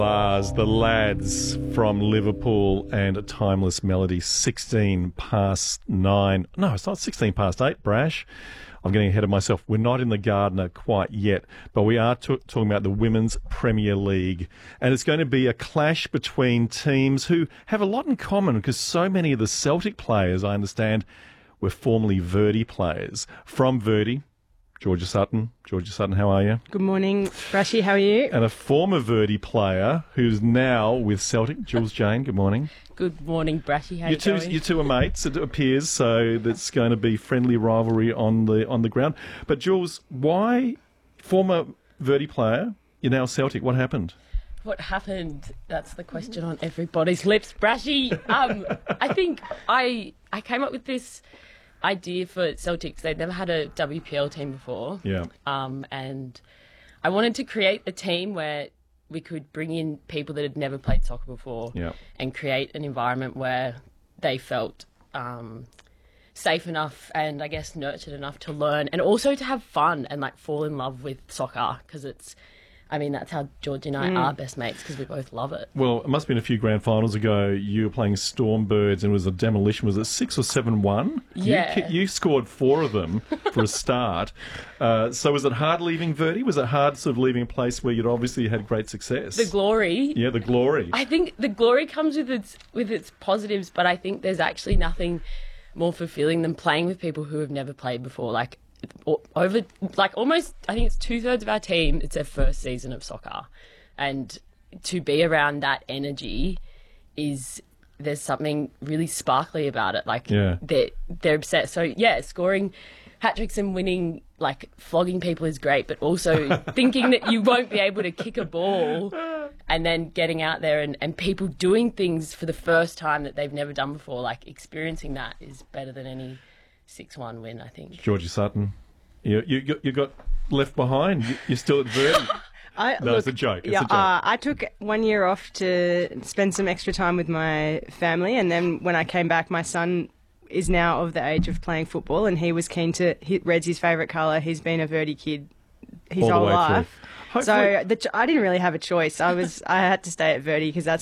Bars, the lads from Liverpool and a Timeless Melody, 16 past 9. No, it's not 16 past 8, Brash. I'm getting ahead of myself. We're not in the Gardner quite yet, but we are talking about the Women's Premier League. And it's going to be a clash between teams who have a lot in common because so many of the Celtic players, I understand, were formerly Verdy players. From Verdy, Georgia Sutton. Georgia Sutton, how are you? Good morning, Brashy. How are you? And a former Verdy player who's now with Celtic, Jules Jane. Good morning. Good morning, Brashy. How you doing? You two are mates, it appears, so that's going to be friendly rivalry on the ground. But Jules, why former Verdy player? You're now Celtic. What happened? What happened? That's the question on everybody's lips, Brashy. I think I came up with this idea for Celtics. They'd never had a WPL team before. Yeah. And I wanted to create a team where we could bring in people that had never played soccer before, yeah, and create an environment where they felt safe enough and I guess nurtured enough to learn and also to have fun and like fall in love with soccer because that's how George and I are best mates because we both love it. Well, it must have been a few grand finals ago. You were playing Stormbirds and it was a demolition. Was it 6 or 7-1? Yeah. You scored 4 of them for a start. So was it hard leaving Verdy? Was it hard sort of leaving a place where you'd obviously had great success? The glory. Yeah, the glory. I think the glory comes with its positives, but I think there's actually nothing more fulfilling than playing with people who have never played before. Almost, I think it's 2/3 of our team, it's their first season of soccer. And to be around that energy there's something really sparkly about it. They're obsessed. So yeah, scoring hat-tricks and winning, flogging people is great, but also thinking that you won't be able to kick a ball and then getting out there and people doing things for the first time that they've never done before, experiencing that is better than any 6-1 win, I think. Georgia Sutton, you got left behind. You're still at Verdy. It's a joke. It's a joke. I took 1 year off to spend some extra time with my family, and then when I came back, my son is now of the age of playing football, and he was keen to. Red's his favourite colour. He's been a Verdy kid his whole life. So I didn't really have a choice. I had to stay at Verdy because that's